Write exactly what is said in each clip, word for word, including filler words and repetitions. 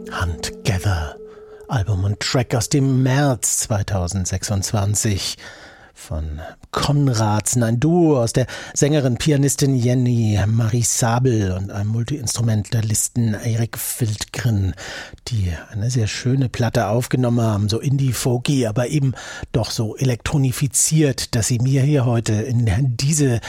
Hunt Gather, Album und Track aus dem März zweitausendsechsundzwanzig von Konradsen, ein Duo aus der Sängerin, Pianistin Jenny Marie Sabel und einem Multiinstrumentalisten Erik Wildgren, die eine sehr schöne Platte aufgenommen haben, so Indie-Folky, aber eben doch so elektronifiziert, dass sie mir hier heute in diese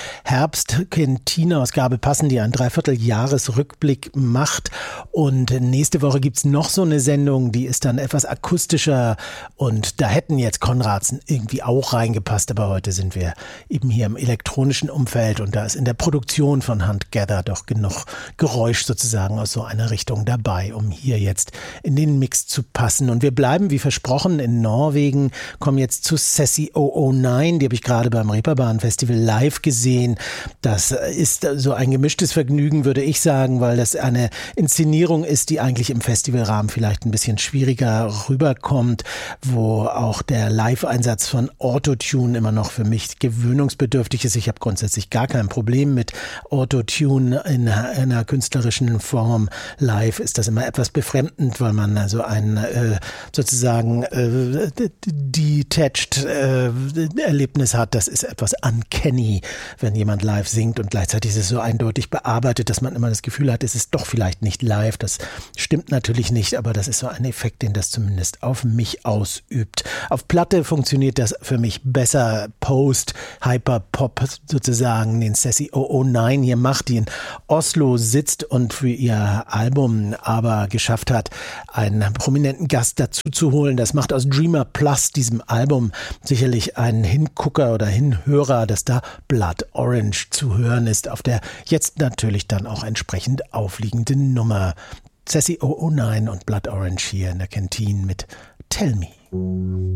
Herbst-Kentine-Ausgabe passen, die einen Dreivierteljahresrückblick macht. Und nächste Woche gibt's noch so eine Sendung, die ist dann etwas akustischer und da hätten jetzt Konradsen irgendwie auch reingepasst. Aber heute sind wir eben hier im elektronischen Umfeld und da ist in der Produktion von Hunt Gather doch genug Geräusch sozusagen aus so einer Richtung dabei, um hier jetzt in den Mix zu passen. Und wir bleiben, wie versprochen, in Norwegen, kommen jetzt zu Sassy null null neun, die habe ich gerade beim Reeperbahn Festival live gesehen. Das ist so ein gemischtes Vergnügen, würde ich sagen, weil das eine Inszenierung ist, die eigentlich im Festivalrahmen vielleicht ein bisschen schwieriger rüberkommt, wo auch der Live-Einsatz von Autotune immer noch für mich gewöhnungsbedürftig ist. Ich habe grundsätzlich gar kein Problem mit Autotune in einer künstlerischen Form. Live ist das immer etwas befremdend, weil man also ein äh, sozusagen äh, detached äh, Erlebnis hat. Das ist etwas uncanny, wenn jemand live singt und gleichzeitig ist es so eindeutig bearbeitet, dass man immer das Gefühl hat, es ist doch vielleicht nicht live. Das stimmt natürlich nicht, aber das ist so ein Effekt, den das zumindest auf mich ausübt. Auf Platte funktioniert das für mich besser. Post, Hyperpop sozusagen, den Sassy null null neun hier macht, die in Oslo sitzt und für ihr Album aber geschafft hat, einen prominenten Gast dazu zu holen. Das macht aus Dreamer Plus, diesem Album, sicherlich einen Hingucker oder Hinhörer, dass da Blood Orange zu hören ist, auf der jetzt natürlich dann auch entsprechend aufliegenden Nummer. Sassy null null neun und Blood Orange hier in der Kentine mit Tell Me.